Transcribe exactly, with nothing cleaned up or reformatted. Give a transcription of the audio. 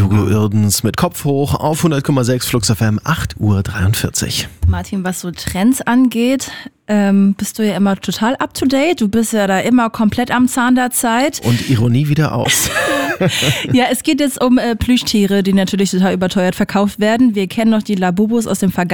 Hugo Irdens mit Kopf hoch auf hundert Komma sechs Flux F M, acht Uhr dreiundvierzig. Martin, was so Trends angeht, ähm, bist du ja immer total up to date. Du bist ja da immer komplett am Zahn der Zeit. Und Ironie wieder aus. Ja, es geht jetzt um äh, Plüschtiere, die natürlich total überteuert verkauft werden. Wir kennen noch die Labubus aus dem vergangenen